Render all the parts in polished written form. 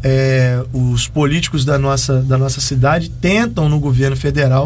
os políticos da nossa cidade tentam no governo federal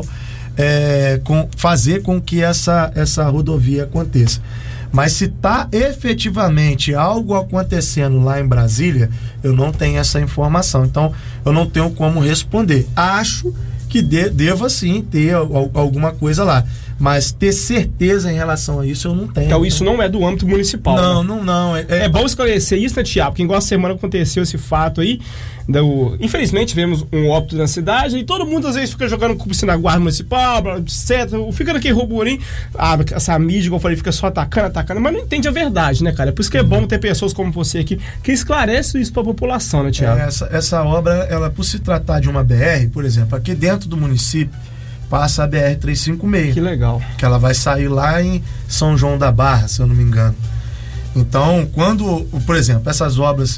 fazer com que essa rodovia aconteça. Mas se está efetivamente algo acontecendo lá em Brasília, eu não tenho essa informação. Então, eu não tenho como responder. Acho que deva sim ter alguma coisa lá. Mas ter certeza em relação a isso eu não tenho. Então isso não é do âmbito municipal. Não. É bom esclarecer isso, né, Tiago? Porque igual a semana aconteceu esse fato aí. Infelizmente tivemos um óbito na cidade e todo mundo às vezes fica jogando culpa na guarda municipal, etc. Fica naquele roburinho. Essa mídia, como eu falei, fica só atacando, mas não entende a verdade, né, cara? É por isso que é bom ter pessoas como você aqui que esclarecem isso pra população, né, Tiago? Essa obra, ela por se tratar de uma BR, por exemplo, aqui dentro do município, passa a BR-356. Que legal. Que ela vai sair lá em São João da Barra, se eu não me engano. Então, quando, por exemplo, essas obras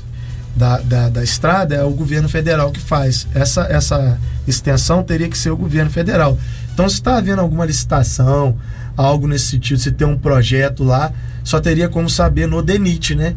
da estrada é o governo federal que faz. Essa extensão teria que ser o governo federal. Então, se está havendo alguma licitação, algo nesse sentido, se tem um projeto lá, só teria como saber no DENIT, né?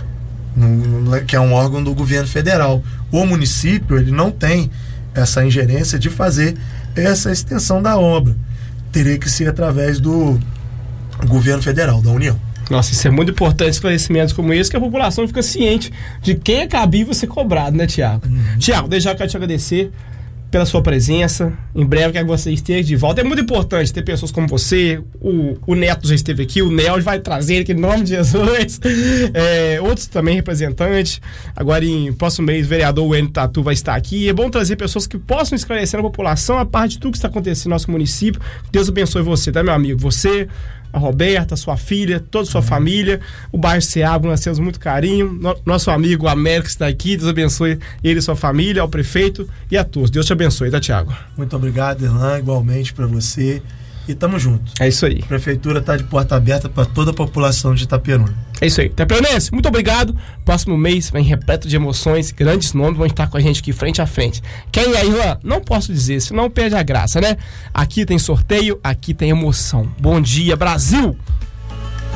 Que é um órgão do governo federal. O município, ele não tem essa ingerência de fazer essa extensão da obra. Teria que ser através do governo federal, da União. Nossa, isso é muito importante, esclarecimentos como esse, que a população fica ciente de quem é cabível ser cobrado, né, Tiago? Tiago, desde já quero te agradecer pela sua presença. Em breve quero que você esteja de volta. É muito importante ter pessoas como você. O Neto já esteve aqui, o Nel vai trazer aqui em nome de Jesus. Outros também representantes. Agora em próximo mês o vereador Wendel Tatu vai estar aqui. É bom trazer pessoas que possam esclarecer a população a parte de tudo que está acontecendo no nosso município. Deus abençoe você, tá, meu amigo? Você, a Roberta, sua filha, toda a sua família, o bairro Ceabo, nós temos muito carinho. Nosso amigo Américo está aqui, Deus abençoe ele e sua família, ao prefeito e a todos. Deus te abençoe, tá, Tiago? Muito obrigado, Erlan, igualmente para você. E tamo junto. É isso aí. A prefeitura tá de porta aberta para toda a população de Itaperuna. É isso aí. Itaperunense, muito obrigado. Próximo mês vem repleto de emoções, grandes nomes vão estar com a gente aqui frente a frente. Quem é, Irlan? Não posso dizer, senão perde a graça, né? Aqui tem sorteio, aqui tem emoção. Bom dia, Brasil!